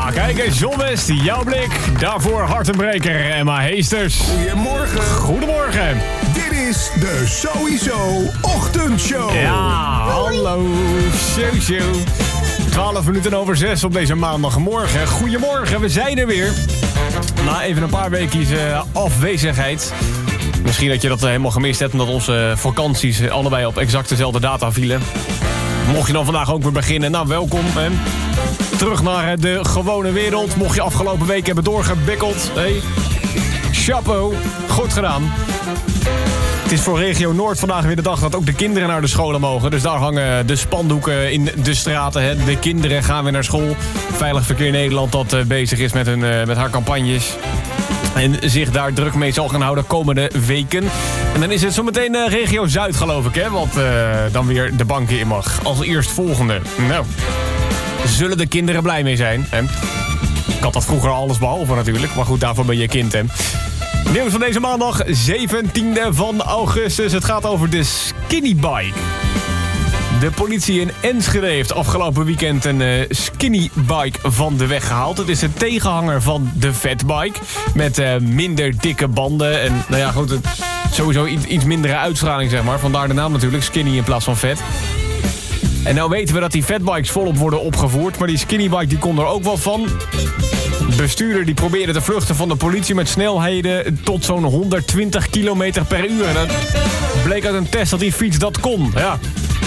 Ja, kijk eens, John West, jouw blik. Daarvoor Hartenbreker, Emma Heesters. Goedemorgen. Goedemorgen. Dit is de Sowieso Ochtendshow. Ja, hallo. Show. 12 minuten over 6 op deze maandagmorgen. Goedemorgen, we zijn er weer. Na even een paar weekjes afwezigheid. Misschien dat je dat helemaal gemist hebt, omdat onze vakanties allebei op exact dezelfde data vielen. Mocht je dan vandaag ook weer beginnen, nou welkom. Hè. Terug naar de gewone wereld. Mocht je afgelopen week hebben doorgebikkeld. Hey. Chapeau, goed gedaan. Het is voor regio Noord vandaag weer de dag dat ook de kinderen naar de scholen mogen. Dus daar hangen de spandoeken in de straten. Hè. De kinderen gaan weer naar school. Veilig Verkeer Nederland dat bezig is met haar campagnes. En zich daar druk mee zal gaan houden komende weken. En dan is het zometeen regio Zuid, geloof ik, hè, wat dan weer de banken in mag. Als eerst volgende. Nou, zullen de kinderen blij mee zijn, hè? Ik had dat vroeger alles behalve natuurlijk, maar goed, daarvoor ben je kind, hè. Nieuws van deze maandag, 17e van augustus. Het gaat over de skinny bike. De politie in Enschede heeft afgelopen weekend een skinny bike van de weg gehaald. Het is een tegenhanger van de fatbike. Met minder dikke banden. En nou ja, goed, sowieso iets mindere uitstraling, zeg maar. Vandaar de naam natuurlijk, skinny in plaats van vet. En nou weten we dat die fatbikes volop worden opgevoerd. Maar die skinny bike die kon er ook wat van. De bestuurder die probeerde te vluchten van de politie met snelheden tot zo'n 120 km per uur. En dat bleek uit een test dat die fiets dat kon. Ja.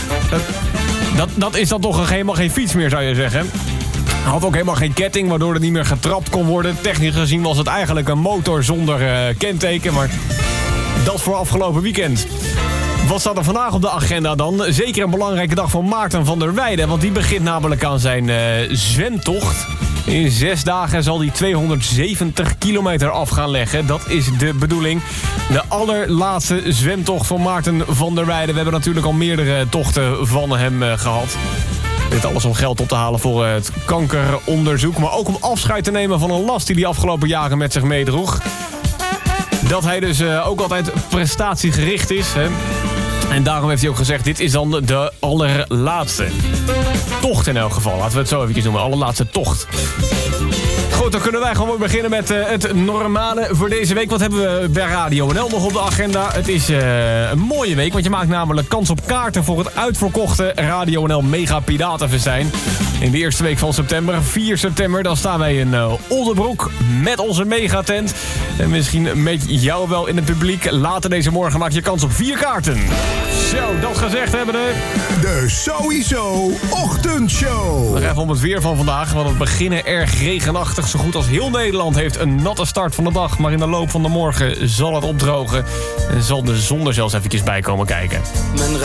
Dat is dan toch helemaal geen fiets meer, zou je zeggen. Hij had ook helemaal geen ketting, waardoor er niet meer getrapt kon worden. Technisch gezien was het eigenlijk een motor zonder kenteken. Maar dat voor afgelopen weekend. Wat staat er vandaag op de agenda dan? Zeker een belangrijke dag voor Maarten van der Weijden. Want die begint namelijk aan zijn zwemtocht. In 6 dagen zal hij 270 kilometer af gaan leggen. Dat is de bedoeling. De allerlaatste zwemtocht van Maarten van der Weijden. We hebben natuurlijk al meerdere tochten van hem gehad. Dit alles om geld op te halen voor het kankeronderzoek. Maar ook om afscheid te nemen van een last die hij afgelopen jaren met zich meedroeg. Dat hij dus ook altijd prestatiegericht is. Hè? En daarom heeft hij ook gezegd, dit is dan de allerlaatste tocht in elk geval. Laten we het zo even noemen, allerlaatste tocht. Goed, dan kunnen wij gewoon beginnen met het normale voor deze week. Wat hebben we bij Radio NL nog op de agenda? Het is een mooie week, want je maakt namelijk kans op kaarten voor het uitverkochte Radio NL Mega Piratenfestijn. In de eerste week van september, 4 september, dan staan wij in Oldebroek met onze megatent. En misschien met jou wel in het publiek. Later deze morgen maak je kans op 4 kaarten. Zo, dat gezegd hebben we. De Sowieso Ochtendshow. Nog even om het weer van vandaag, want het beginnen erg regenachtig. Zo goed als heel Nederland heeft een natte start van de dag. Maar in de loop van de morgen zal het opdrogen. En zal de zon er zelfs eventjes bij komen kijken.